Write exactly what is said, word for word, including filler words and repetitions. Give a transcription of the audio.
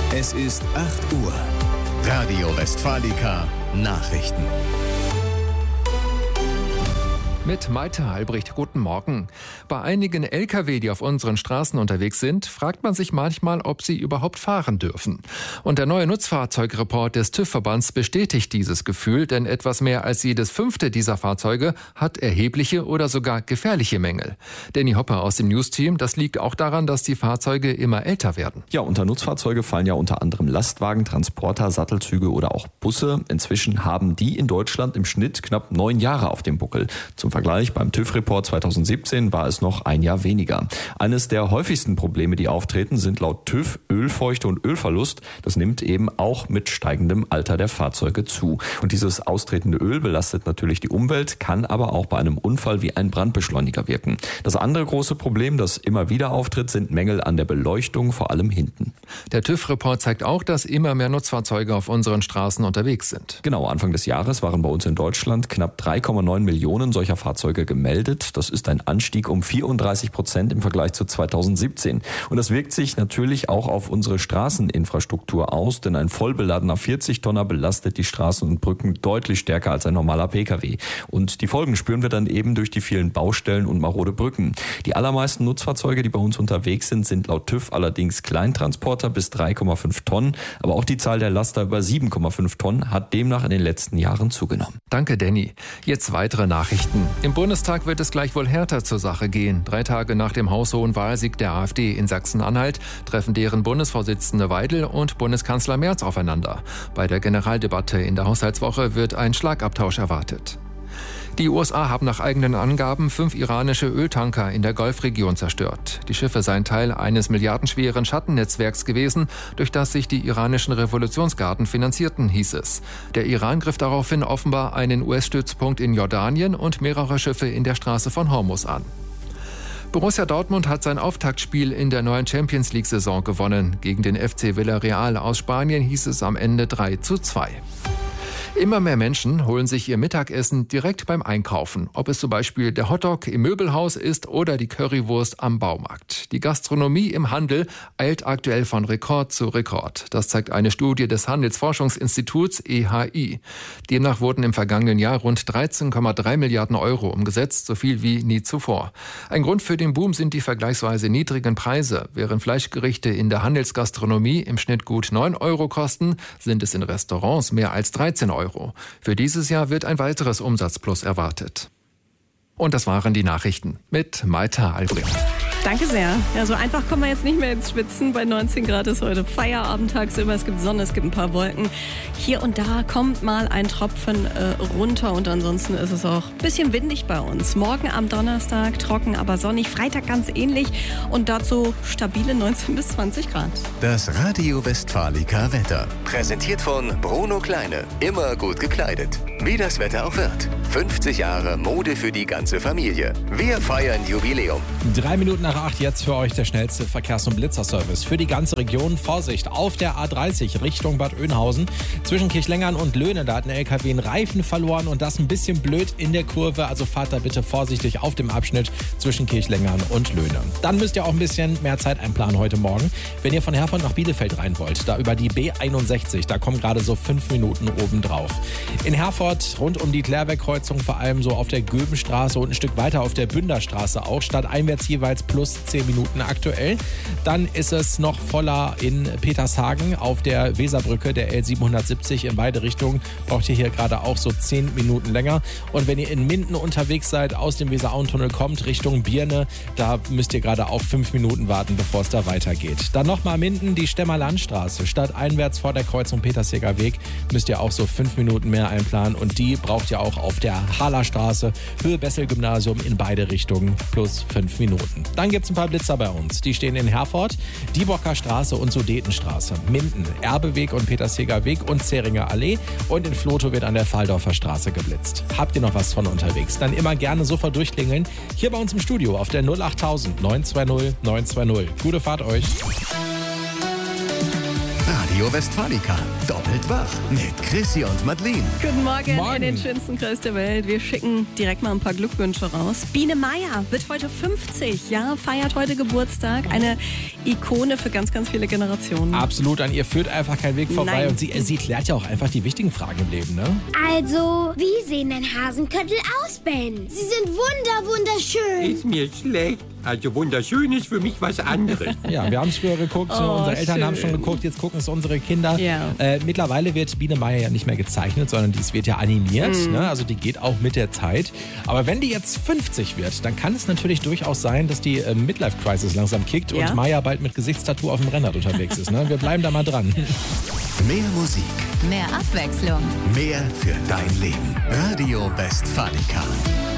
Es ist acht Uhr. Radio Westfalica Nachrichten. Mit Maite Albrecht, guten Morgen. Bei einigen L K W, die auf unseren Straßen unterwegs sind, fragt man sich manchmal, ob sie überhaupt fahren dürfen. Und der neue Nutzfahrzeugreport des TÜV-Verbands bestätigt dieses Gefühl, denn etwas mehr als jedes fünfte dieser Fahrzeuge hat erhebliche oder sogar gefährliche Mängel. Danny Hopper aus dem News-Team, das liegt auch daran, dass die Fahrzeuge immer älter werden. Ja, unter Nutzfahrzeuge fallen ja unter anderem Lastwagen, Transporter, Sattelzüge oder auch Busse. Inzwischen haben die in Deutschland im Schnitt knapp neun Jahre auf dem Buckel. Zum Vergleich, beim TÜV-Report zweitausendsiebzehn war es noch ein Jahr weniger. Eines der häufigsten Probleme, die auftreten, sind laut TÜV Ölfeuchte und Ölverlust. Das nimmt eben auch mit steigendem Alter der Fahrzeuge zu. Und dieses austretende Öl belastet natürlich die Umwelt, kann aber auch bei einem Unfall wie ein Brandbeschleuniger wirken. Das andere große Problem, das immer wieder auftritt, sind Mängel an der Beleuchtung, vor allem hinten. Der TÜV-Report zeigt auch, dass immer mehr Nutzfahrzeuge auf unseren Straßen unterwegs sind. Genau, Anfang des Jahres waren bei uns in Deutschland knapp drei Komma neun Millionen solcher Fahrzeuge gemeldet. Das ist ein Anstieg um vierunddreißig Prozent im Vergleich zu zweitausendsiebzehn. Und das wirkt sich natürlich auch auf unsere Straßeninfrastruktur aus, denn ein vollbeladener vierzig Tonner belastet die Straßen und Brücken deutlich stärker als ein normaler Pkw. Und die Folgen spüren wir dann eben durch die vielen Baustellen und marode Brücken. Die allermeisten Nutzfahrzeuge, die bei uns unterwegs sind, sind laut TÜV allerdings Kleintransporter bis drei Komma fünf Tonnen. Aber auch die Zahl der Laster über sieben Komma fünf Tonnen hat demnach in den letzten Jahren zugenommen. Danke, Danny. Jetzt weitere Nachrichten. Im Bundestag wird es gleich wohl härter zur Sache gehen. Drei Tage nach dem haushohen Wahlsieg der AfD in Sachsen-Anhalt treffen deren Bundesvorsitzende Weidel und Bundeskanzler Merz aufeinander. Bei der Generaldebatte in der Haushaltswoche wird ein Schlagabtausch erwartet. Die U S A haben nach eigenen Angaben fünf iranische Öltanker in der Golfregion zerstört. Die Schiffe seien Teil eines milliardenschweren Schattennetzwerks gewesen, durch das sich die iranischen Revolutionsgarden finanzierten, hieß es. Der Iran griff daraufhin offenbar einen U S-Stützpunkt in Jordanien und mehrere Schiffe in der Straße von Hormuz an. Borussia Dortmund hat sein Auftaktspiel in der neuen Champions-League-Saison gewonnen. Gegen den F C Villarreal aus Spanien hieß es am Ende drei zu zwei. Immer mehr Menschen holen sich ihr Mittagessen direkt beim Einkaufen, ob es zum Beispiel der Hotdog im Möbelhaus ist oder die Currywurst am Baumarkt. Die Gastronomie im Handel eilt aktuell von Rekord zu Rekord. Das zeigt eine Studie des Handelsforschungsinstituts E H I. Demnach wurden im vergangenen Jahr rund dreizehn Komma drei Milliarden Euro umgesetzt, so viel wie nie zuvor. Ein Grund für den Boom sind die vergleichsweise niedrigen Preise. Während Fleischgerichte in der Handelsgastronomie im Schnitt gut neun Euro kosten, sind es in Restaurants mehr als dreizehn Euro. Für dieses Jahr wird ein weiteres Umsatzplus erwartet. Und das waren die Nachrichten mit Maite Albrecht. Danke sehr. Ja, so einfach kommen wir jetzt nicht mehr ins Schwitzen. Bei neunzehn Grad ist heute Feierabend tagsüber. Es gibt Sonne, es gibt ein paar Wolken. Hier und da kommt mal ein Tropfen äh, runter und ansonsten ist es auch ein bisschen windig bei uns. Morgen am Donnerstag trocken, aber sonnig. Freitag ganz ähnlich und dazu stabile neunzehn bis zwanzig Grad. Das Radio Westfalica Wetter. Präsentiert von Bruno Kleine. Immer gut gekleidet. Wie das Wetter auch wird. fünfzig Jahre Mode für die ganze Familie. Wir feiern Jubiläum. Drei Minuten nach acht, jetzt für euch der schnellste Verkehrs- und Blitzerservice für die ganze Region. Vorsicht, auf der A dreißig Richtung Bad Oeynhausen. Zwischen Kirchlengern und Löhne, da hat ein L K W einen Reifen verloren und das ein bisschen blöd in der Kurve. Also fahrt da bitte vorsichtig auf dem Abschnitt zwischen Kirchlengern und Löhne. Dann müsst ihr auch ein bisschen mehr Zeit einplanen heute Morgen. Wenn ihr von Herford nach Bielefeld rein wollt, da über die B einundsechzig, da kommen gerade so fünf Minuten oben drauf. In Herford rund um die Klärwerkkreuzung, vor allem so auf der Göbenstraße und ein Stück weiter auf der Bünderstraße auch, stadteinwärts jeweils plus zehn Minuten aktuell. Dann ist es noch voller in Petershagen auf der Weserbrücke, der L siebenhundertsiebzig in beide Richtungen. Braucht ihr hier gerade auch so zehn Minuten länger. Und wenn ihr in Minden unterwegs seid, aus dem Weserauentunnel kommt Richtung Birne, da müsst ihr gerade auch fünf Minuten warten, bevor es da weitergeht. Dann nochmal Minden, die Stemmer Landstraße, stadteinwärts vor der Kreuzung Petersheger Weg, müsst ihr auch so fünf Minuten mehr einplanen. Und die braucht ihr auch auf der Halerstraße, Höhe Bessel-Gymnasium in beide Richtungen plus fünf Minuten. Dann gibt es ein paar Blitzer bei uns. Die stehen in Herford, Diebocker Straße und Sudetenstraße, Minden, Erbeweg und Petersheger Weg und Zähringer Allee und in Vlotho wird an der Faldorfer Straße geblitzt. Habt ihr noch was von unterwegs? Dann immer gerne sofort durchklingeln. Hier bei uns im Studio auf der null acht null neun zwei null neun zwei null. Gute Fahrt euch. Radio Radio Westfalica. Doppelt wach mit Chrissy und Madeleine. Guten Morgen, Morgen in den schönsten Kreis der Welt. Wir schicken direkt mal ein paar Glückwünsche raus. Biene Meier wird heute fünfzig, ja, feiert heute Geburtstag. Eine Ikone für ganz, ganz viele Generationen. Absolut, an ihr führt einfach kein Weg vorbei. Nein. Und sie, sie klärt ja auch einfach die wichtigen Fragen im Leben, ne? Also, wie sehen denn Hasenköttel aus, Ben? Sie sind wunder, wunderschön. Ist mir schlecht. Also wunderschön ist für mich was anderes. Ja, wir haben es früher geguckt, Oh, unsere Eltern schön. haben schon geguckt, jetzt gucken es unsere Kinder. Ja. Äh, mittlerweile wird Biene Meier ja nicht mehr gezeichnet, sondern dies wird ja animiert. Mhm. Ne? Also die geht auch mit der Zeit. Aber wenn die jetzt fünfzig wird, dann kann es natürlich durchaus sein, dass die äh, Midlife-Crisis langsam kickt Ja. und Meier bald mit Gesichtstattoo auf dem Rennrad unterwegs ist. Ne? Wir bleiben da mal dran. Mehr Musik, Mehr Abwechslung. mehr für dein Leben. Radio Westfalica.